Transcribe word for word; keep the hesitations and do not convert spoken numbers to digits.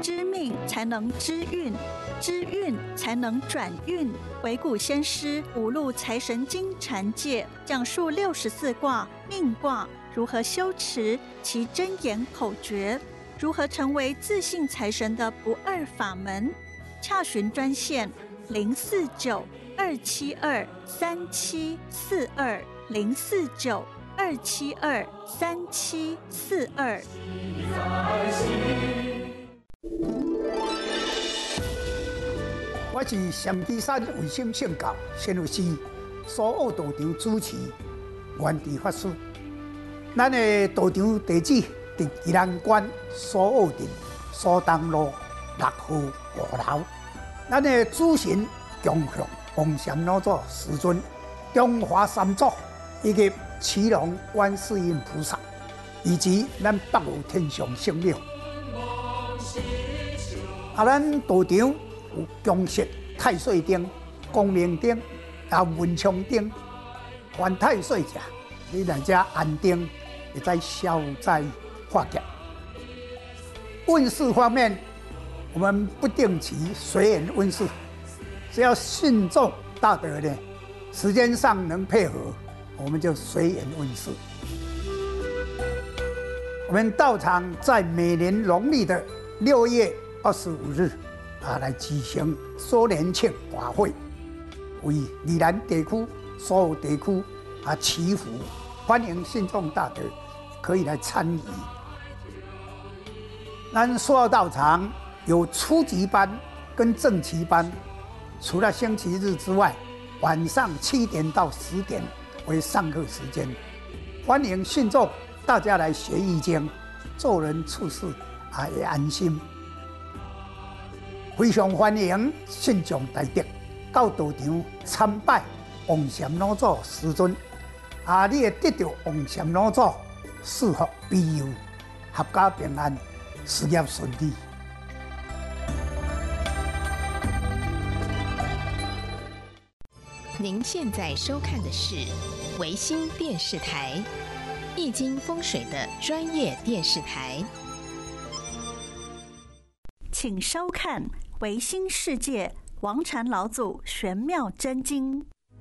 知命才能知运，知运才能转运。惟古先师五路财神经禅界讲述六十四卦命卦如何修持其真言口诀，如何成为自信财神的不二法门。洽询专线零四九二七二三七四二零四九二七二三七四二。 我是陕基山卫生圣教宣教师苏澳道场主持元智法师。咱的道场地址伫宜兰县苏澳镇苏东路六号五楼。咱的主神供向王禅老祖师尊、中华三祖以及祁龙观世音菩萨，以及咱北无天上圣庙。啊，咱道场有供设太岁灯、光明灯、啊文昌灯，犯太岁者，你来遮安灯，会使消灾化解。运势方面，我们不定期随缘运势，只要信众大德呢，时间上能配合，我们就随缘运势。我们道场在每年农历的六月二十五日啊，来举行周年庆法会，为宜兰地区所有地区啊祈福，欢迎信众大德可以来参与。咱苏澳道场有初级班跟正级班，除了星期日之外，晚上七点到十点为上课时间，欢迎信众大家来学易经，做人处事啊也安心。非常欢迎信众大德到道场参拜王禅老祖师尊，啊，你会得到王禅老祖赐福庇佑，阖家平安，事业顺利。 您现在收看的是维新电视台易经风水的专业电视台， 请收看维新世界王禅老祖玄妙真经。